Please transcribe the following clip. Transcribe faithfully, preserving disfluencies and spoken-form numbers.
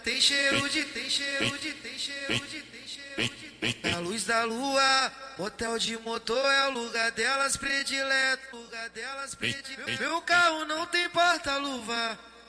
Tem cheiro de, tem cheiro de, tem cheiro de, tem cheiro de. É a luz da lua, motel de motor é o lugar delas predileto, lugar delas predileto. Meu carro não tem porta-luva,